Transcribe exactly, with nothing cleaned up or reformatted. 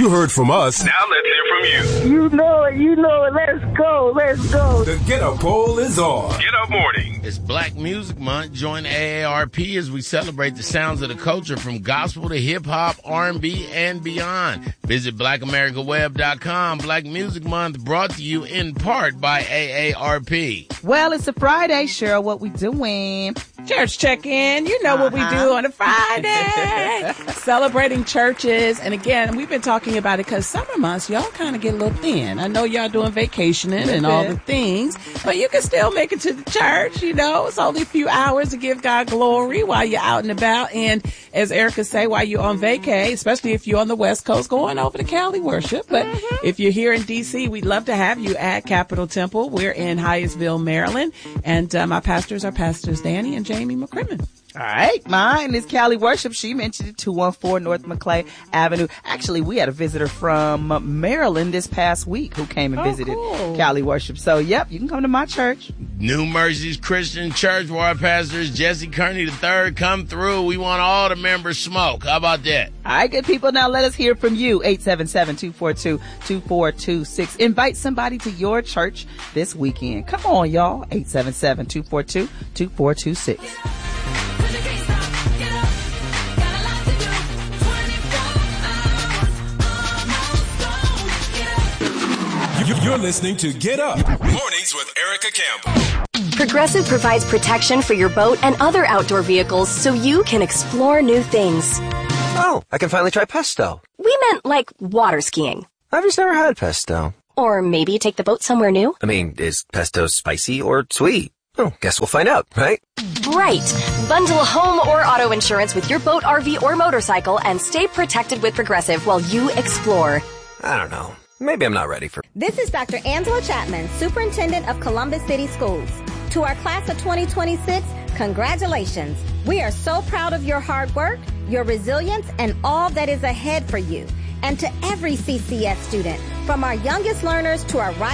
You heard from us. Now let's hear from you. You know it, you know it. Let's go, let's go. The Get Up poll is on. Get Up Morning. It's Black Music Month. Join A A R P as we celebrate the sounds of the culture from gospel to hip-hop, R and B, and beyond. Visit black america web dot com. Black Music Month brought to you in part by A A R P. Well, it's a Friday, Cheryl. What we doing? Church check-in. You know uh-huh. what we do on a Friday. Celebrating churches. And again, we've been talking about it because summer months, y'all kind of get a little thin. I know y'all doing vacationing and all the things, but you can still make it to the church. You know, it's only a few hours to give God glory while you're out and about. And as Erica say, while you're on vacay, especially if you're on the West Coast, going over to Cali worship. But mm-hmm. if you're here in D C, we'd love to have you at Capitol Temple. We're in Hyattsville, Maryland. And uh, my pastors are Pastors Danny and Jamie McCrimmon. All right. Mine is Cali Worship. She mentioned it, two one four North Maclay Avenue. Actually, we had a visitor from Maryland this past week who came and oh, visited cool. Cali Worship. So, yep, you can come to my church. New Mercies Christian Church, where our pastors Jesse Kearney the third come through. We want all the members smoke. How about that? All right, good people. Now let us hear from you. eight seven seven, two four two, two four two six. Invite somebody to your church this weekend. Come on, y'all. eight seven seven, two four two, two four two six. You're listening to Get Up Mornings with Erica Campbell. Progressive provides protection for your boat and other outdoor vehicles so you can explore new things. Oh, I can finally try pesto. We meant like water skiing. I've just never had pesto. Or maybe take the boat somewhere new. I mean, is pesto spicy or sweet? Oh, guess we'll find out, right? Right. Bundle home or auto insurance with your boat, R V, or motorcycle and stay protected with Progressive while you explore. I don't know. Maybe I'm not ready for... This is Doctor Angela Chapman, Superintendent of Columbus City Schools. To our class of twenty twenty-six, congratulations. We are so proud of your hard work, your resilience, and all that is ahead for you. And to every C C S student, from our youngest learners to our